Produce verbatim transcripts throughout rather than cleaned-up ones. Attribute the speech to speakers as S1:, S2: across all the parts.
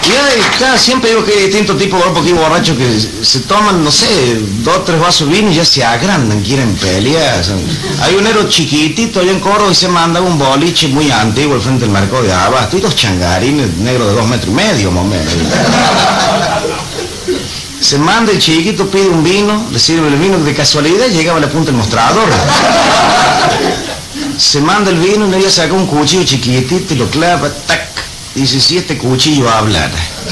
S1: Y hay, claro, siempre digo que hay distintos tipos de porque hay borrachos que se toman, no sé, dos o tres vasos de vino y ya se agrandan, quieren pelear. Hay un negro chiquitito allá en Córdoba y se manda un boliche muy antiguo al frente del mercado de Abasto. Y dos changarines negros de dos metros y medio, más o menos. Se manda el chiquito, pide un vino, le sirve el vino, de casualidad llegaba a la punta del mostrador. Se manda el vino y ella saca un cuchillo chiquitito y lo clava, tac. Dice, si este cuchillo hablara.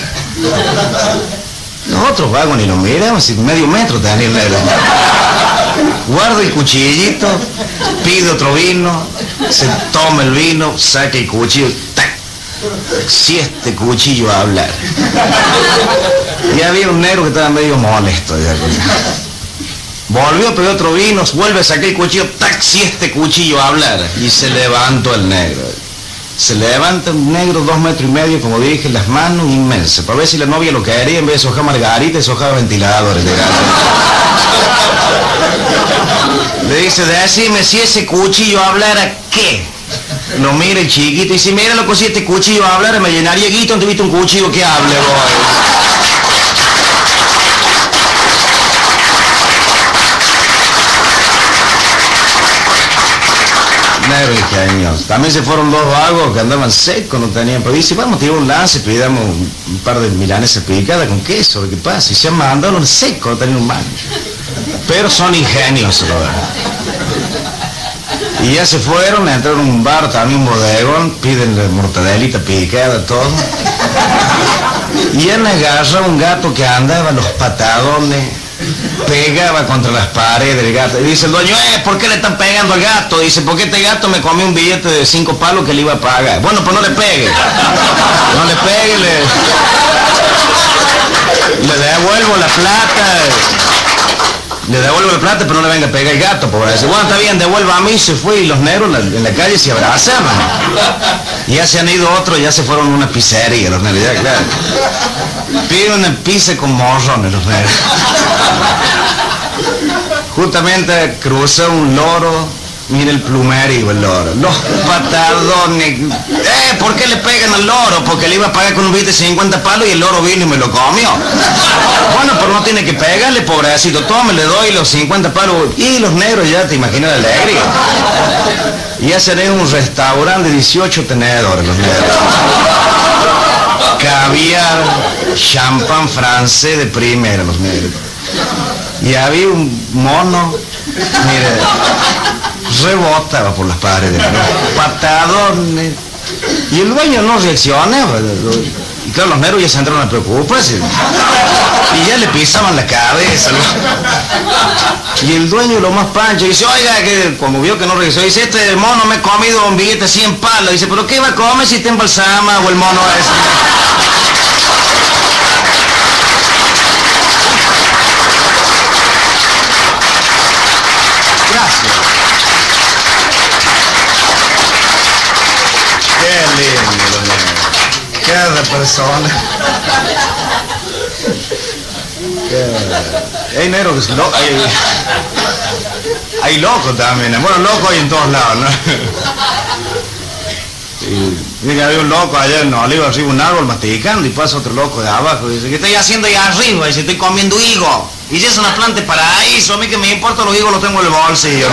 S1: Los otros vagones lo miran, así medio metro tenía el negro. Guarda el cuchillito, pide otro vino, se toma el vino, saca el cuchillo, tac. Si este cuchillo hablara. Y había un negro que estaba medio molesto. Ya. Volvió a pedir otro vino, vuelve a sacar el cuchillo, tac, si este cuchillo hablara. Y se levantó el negro. Se levanta un negro dos metros y medio, como dije, las manos inmensas, para ver si la novia lo quería, en vez de sojar margarita, sojar ventiladores de gas. Le dice, decime si ese cuchillo hablara, ¿qué? Lo mira el chiquito y dice, mira loco, si este cuchillo hablara, me llenaría guito, ¿no te viste un cuchillo que hable, vos? Negro ingenioso. También se fueron dos vagos que andaban secos, no tenían, pero dice, vamos a tirar un lance, pidamos un par de milanesas picadas con queso, ¿qué pasa? Y se mandaron secos, no tenían un mal. Pero son ingeniosos, la verdad. Y ya se fueron, entraron a un bar, también un bodegón, piden mortadelita picada, todo. Y él agarra un gato que andaba a los patadones, pegaba contra las paredes del gato. Y dice el dueño, eh, ¿por qué le están pegando al gato? Dice, porque este gato me comió un billete de cinco palos que le iba a pagar. Bueno, pues no le pegue. No le pegue, le, le devuelvo la plata. Le devuelvo la plata, pero no le venga a pegar el gato, pobre. Dice, bueno, está bien, devuelva a mí. Se fue y los negros en la calle se abrazaban. Y ya se han ido otros, ya se fueron a una pizzería, los negros, ya, claro. Piden una pizza con morrones, los negros. Justamente cruzó un loro, mira el plumerio el loro. Los patadones. Eh, ¿por qué le pegan al loro? Porque le iba a pagar con un billete de cincuenta palos y el loro vino y me lo comió. Bueno, pero no tiene que pegarle, pobrecito. Tome, le doy los cincuenta palos. Y los negros ya, te imaginas la alegría. Y hacen un restaurante de dieciocho tenedores, los negros. Caviar, champán francés de primera, los negros. Y había un mono, mire, rebotaba por las paredes, ¿no? Patadones. Y el dueño no reaccionaba. Y claro, los negros ya se entraron a preocuparse. Y ya le pisaban la cabeza, ¿no? Y el dueño, lo más pancho, dice, oiga, que como vio que no regresó, dice, este mono me ha comido un billete de cien palos. Dice, ¿pero qué va a comer si está embalsama o el mono ese? Gracias. Qué lindo, doña. Cada persona. Qué... Hay negro que es loco. Hay... hay loco también. Bueno, loco hay en todos lados, ¿no? Y dice que había un loco allá en Oliva, arriba un árbol masticando y pasa otro loco de abajo y dice, ¿qué estoy haciendo allá arriba? Y dice, estoy comiendo higo. Y si es una planta de paraíso, a mí que me importa, los higos los tengo en el bolsillo.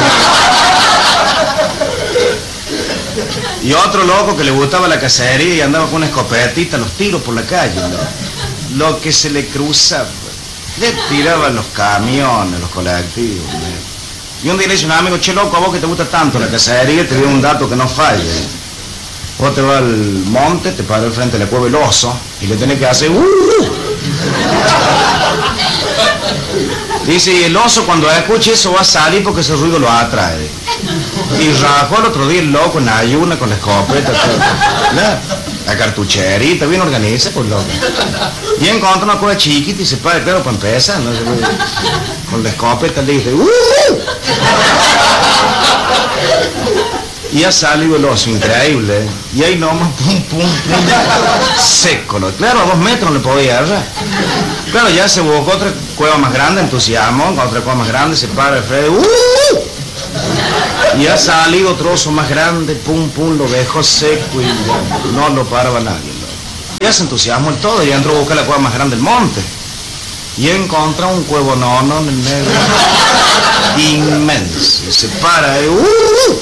S1: Y otro loco que le gustaba la cacería y andaba con una escopetita, los tiros por la calle, ¿no? Lo que se le cruzaba, le tiraban los camiones, los colectivos, ¿no? Y un día le dice un amigo, che loco, a vos que te gusta tanto la cacería, te doy un dato que no falla. Vos te vas al monte, te paras al frente de la cueva el oso y le tenés que hacer ¡uh! Dice, y el oso cuando escuche eso va a salir porque ese ruido lo atrae. Y rajó el otro día el loco en ayuna con la escopeta, la, la cartucherita, bien organizada, pues loco. Y encontró una cosa chiquita y se para, claro, para empezar, ¿no? Con la escopeta le dice, ¡uh! Y ha salido el oso, increíble, ¿eh? Y ahí nomás, pum, pum, pum, seco, ¿no? Claro, a dos metros no le podía agarrar. Claro, ya se buscó otra cueva más grande, entusiasmó, otra cueva más grande, se para el Freddy, ¡uh! Y ha salido otro oso más grande, pum, pum, lo dejó seco y no lo paraba nadie, ¿no? ya se entusiasmó el todo y entró a buscar la cueva más grande del monte. Y encontró un cuevo nono, negro, inmenso. Y se para ahí, uh,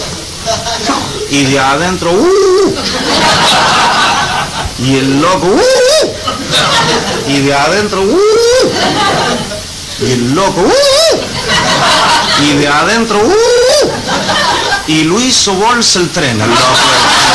S1: y de adentro, uh, y el loco, uh, y de adentro, uh, y el loco, uh, y de adentro, uh, y lo hizo bolsa el tren, el loco.